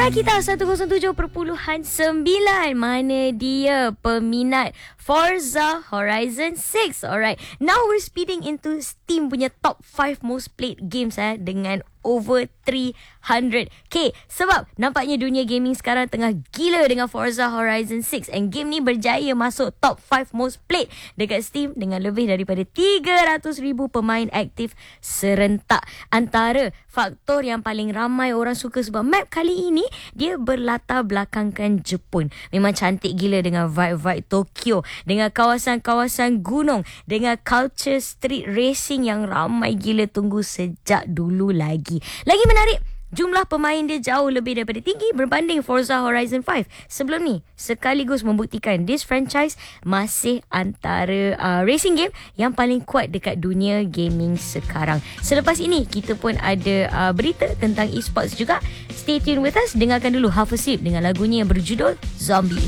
Rakita 107.9. Mana dia peminat Forza Horizon 6. Alright, now we're speeding into Steam punya top 5 most played games dengan over 300k. Sebab nampaknya dunia gaming sekarang tengah gila dengan Forza Horizon 6, and game ni berjaya masuk top 5 most played dekat Steam dengan lebih daripada 300,000 pemain aktif serentak. Antara faktor yang paling ramai orang suka sebab map kali ini dia berlatar belakangkan Jepun. Memang cantik gila dengan vibe-vibe Tokyo, dengan kawasan-kawasan gunung, dengan culture street racing yang ramai gila tunggu sejak dulu lagi. Lagi menarik, jumlah pemain dia jauh lebih daripada tinggi berbanding Forza Horizon 5 sebelum ni, sekaligus membuktikan this franchise masih antara racing game yang paling kuat dekat dunia gaming sekarang. Selepas ini kita pun ada berita tentang esports juga. Stay tune with us. Dengarkan dulu Half a Sip dengan lagunya yang berjudul Zombie.